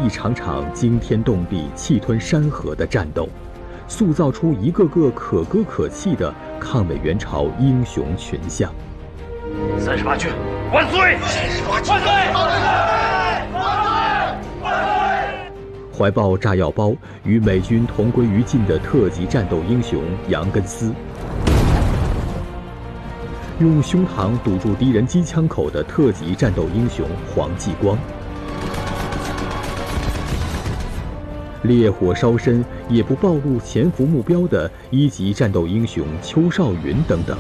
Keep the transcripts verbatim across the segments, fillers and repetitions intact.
一场场惊天动地、气吞山河的战斗，塑造出一个个可歌可泣的抗美援朝英雄群像。 三十八军万岁！三十八军万岁！万岁！万岁！ 怀抱炸药包与美军同归于尽的特级战斗英雄杨根思，用胸膛堵住敌人机枪口的特级战斗英雄黄继光，烈火烧身也不暴露潜伏目标的一级战斗英雄邱少云等等。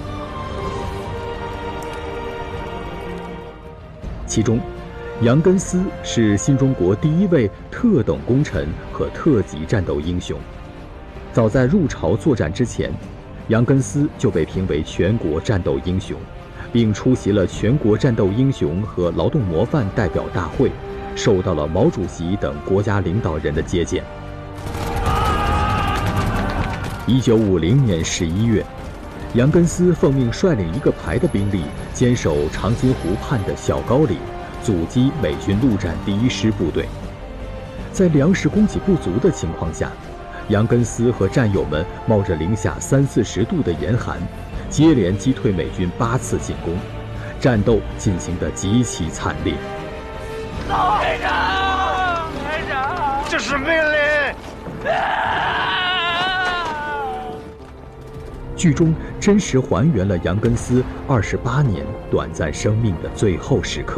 其中，杨根思是新中国第一位特等功臣和特级战斗英雄。早在入朝作战之前，杨根思就被评为全国战斗英雄，并出席了全国战斗英雄和劳动模范代表大会，受到了毛主席等国家领导人的接见。一九五零年十一月，杨根思奉命率领一个排的兵力，坚守长津湖畔的小高里，阻击美军陆战第一师部队。在粮食供给不足的情况下，杨根思和战友们冒着零下三四十度的严寒，接连击退美军八次进攻，战斗进行得极其惨烈。 排长，排长，这是命令！ 剧中真实还原了杨根思二十八年短暂生命的最后时刻。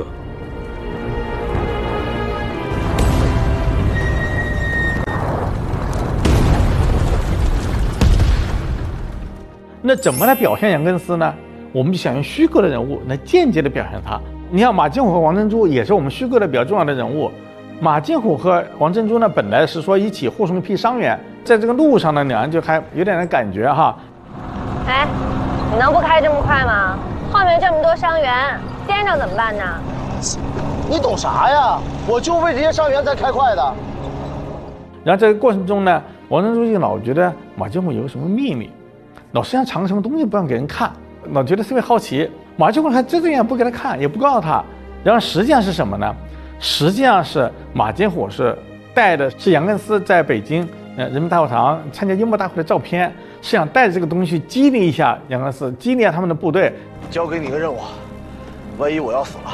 那怎么来表现杨根思呢？我们就想用虚构的人物来间接的表现他。你像马金虎和王珍珠也是我们虚构的比较重要的人物。马金虎和王珍珠呢，本来是说一起护送一批伤员，在这个路上呢，两人就还有点点感觉哈。 哎，你能不开这么快吗？后面这么多伤员，颠着怎么办呢？ 你懂啥呀？我就为这些伤员才开快的。 然后这个过程中呢，王珍珠就老觉得马金虎有什么秘密，老是想藏什么东西不让给人看，老觉得特别好奇。马金虎还遮遮掩不给他看，也不告诉他。然后实际上是什么呢？实际上是马金虎是带的是杨根思在北京呃人民大会堂参加英模大会的照片，是想带着这个东西去激励一下杨根思，激励一下他们的部队。 交给你个任务，万一我要死了，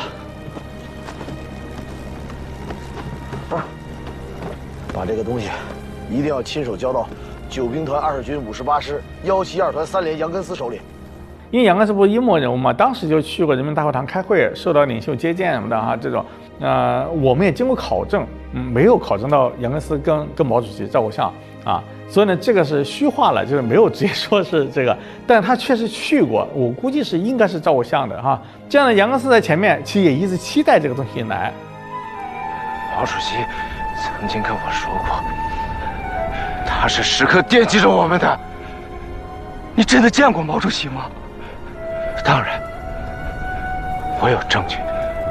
啊，把这个东西一定要亲手交到九兵团二十军五十八师幺七二团三连杨根思手里。 因为杨根思不是英模人物嘛，当时就去过人民大会堂开会，受到领袖接见什么的哈，这种，呃，我们也经过考证，嗯，没有考证到杨根思跟跟毛主席照过相啊，所以呢，这个是虚化了，就是没有直接说是这个，但他确实去过，我估计是应该是照过相的哈。这样的杨根思在前面，其实也一直期待这个东西来。 毛主席曾经跟我说过，他是时刻惦记着我们的。你真的见过毛主席吗？当然，我有证据，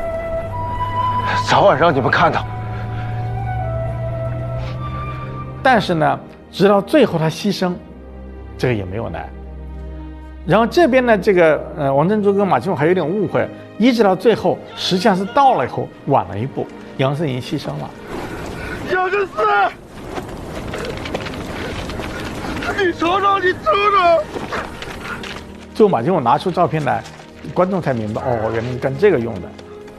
早晚让你们看到。 但是呢，直到最后他牺牲，这个也没有来。然后这边呢，这个呃王珍珠跟马金虎还有点误会，一直到最后，实际上是到了以后晚了一步，杨根思已经牺牲了。 杨根思，你瞅瞅，你瞅瞅。 最后马金虎拿出照片来，观众才明白，哦，原来是干这个用的。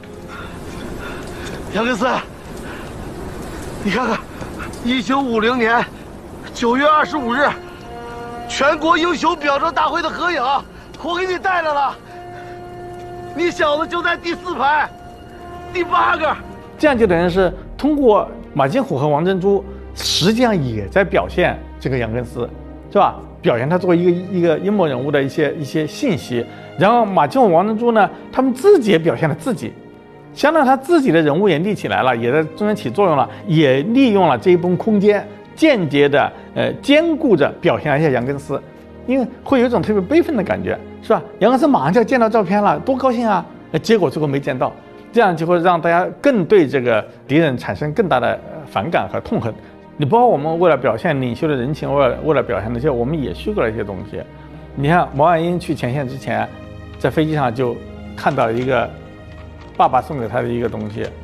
杨根思，你看看，一九五零年九月二十五日，全国英雄表彰大会的合影，我给你带来了。你小子就在第四排，第八个。 这样就等于是通过马金虎和王珍珠，实际上也在表现这个杨根思，是吧？表现他作为一个一个英模人物的一些一些信息。然后马金虎、王珍珠呢，他们自己也表现了自己，相当于他自己的人物也立起来了，也在中间起作用了，也利用了这一部分空间，间接的呃兼顾着表现一下杨根思，因为会有一种特别悲愤的感觉，是吧？杨根思马上就要见到照片了，多高兴啊！结果最后没见到，这样就会让大家更对这个敌人产生更大的反感和痛恨。你包括我们为了表现领袖的人情，为了为了表现那些，我们也虚构了一些东西。你看毛岸英去前线之前，在飞机上就看到一个爸爸送给他的一个东西，